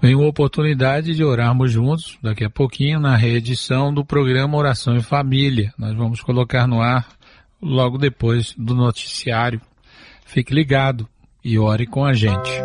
Tem uma oportunidade de orarmos juntos daqui a pouquinho na reedição do programa Oração em Família. Nós vamos colocar no ar logo depois do noticiário. Fique ligado e ore com a gente.